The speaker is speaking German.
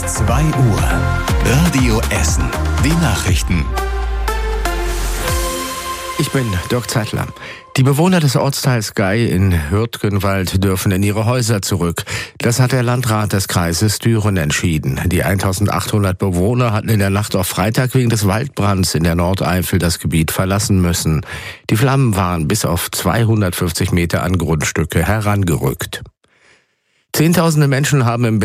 2 Uhr. Radio Essen. Die Nachrichten. Ich bin Dirk Zeitler. Die Bewohner des Ortsteils Gey in Hürtgenwald dürfen in ihre Häuser zurück. Das hat der Landrat des Kreises Düren entschieden. Die 1800 Bewohner hatten in der Nacht auf Freitag wegen des Waldbrands in der Nordeifel das Gebiet verlassen müssen. Die Flammen waren bis auf 250 Meter an Grundstücke herangerückt. Zehntausende Menschen haben im